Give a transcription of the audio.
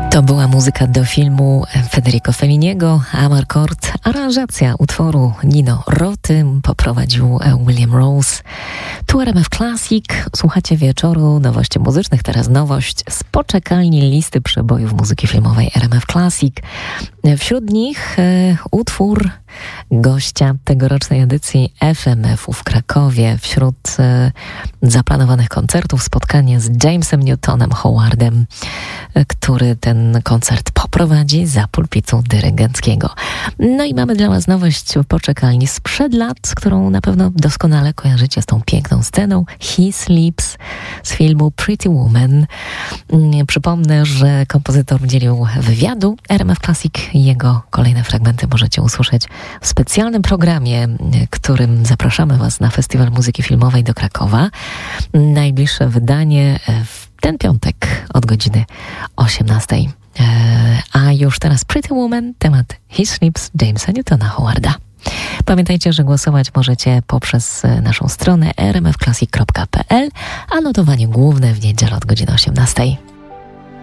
To była muzyka do filmu Federico Felliniego, Amarcord, aranżacja utworu Nino Roty, poprowadził William Rose. Tu RMF Classic, słuchacie wieczoru nowości muzycznych, teraz nowość z poczekalni listy przebojów muzyki filmowej RMF Classic. Wśród nich utwór gościa tegorocznej edycji FMF-u w Krakowie. Wśród zaplanowanych koncertów spotkanie z Jamesem Newtonem Howardem, który ten koncert poprowadzi za pulpitu dyrygenckiego. No i mamy dla Was nowość w poczekalni sprzed lat, którą na pewno doskonale kojarzycie z tą piękną sceną He Sleeps z filmu Pretty Woman. Przypomnę, że kompozytor udzielił wywiadu RMF Classic i jego kolejne fragmenty możecie usłyszeć w specjalnym programie, którym zapraszamy Was na Festiwal Muzyki Filmowej do Krakowa. Najbliższe wydanie w ten piątek od godziny 18. A już teraz Pretty Woman, temat He Sleeps Jamesa Newtona Howarda. Pamiętajcie, że głosować możecie poprzez naszą stronę rmfclassic.pl, a notowanie główne w niedzielę od godziny 18.